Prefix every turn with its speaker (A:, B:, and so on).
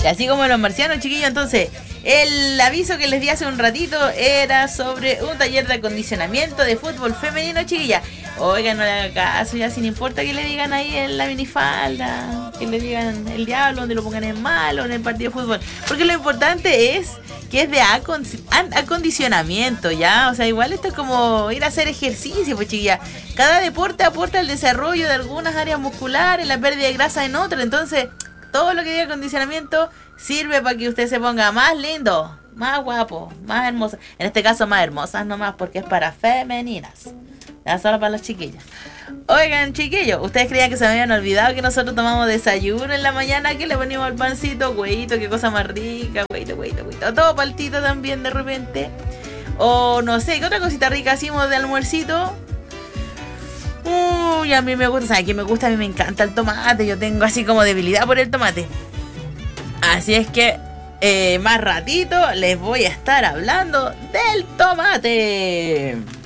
A: Y así como los marcianos, chiquillos, entonces, el aviso que les di hace un ratito era sobre un taller de acondicionamiento de fútbol femenino, chiquilla. Oigan, no le hagan caso, ya sin importa que le digan ahí en la minifalda, que le digan el diablo, donde lo pongan en malo, en el partido de fútbol. Porque lo importante es que es de acondicionamiento, ¿ya? O sea, igual esto es como ir a hacer ejercicio, pues, chiquilla. Cada deporte aporta al desarrollo de algunas áreas musculares, la pérdida de grasa en otras. Entonces, todo lo que diga acondicionamiento sirve para que usted se ponga más lindo, más guapo, más hermoso. En este caso, más hermosas nomás, porque es para femeninas. Ya solo para las chiquillas. Oigan, chiquillos, ¿ustedes creían que se me habían olvidado que nosotros tomamos desayuno en la mañana? Que le ponemos al pancito, güeyito, qué cosa más rica, güeyito. Todo paltito también de repente. O no sé, ¿qué otra cosita rica hicimos de almuercito? Uy, a mí me gusta, ¿sabes qué me gusta? A mí me encanta el tomate, yo tengo así como debilidad por el tomate. Así es que más ratito les voy a estar hablando del tomate.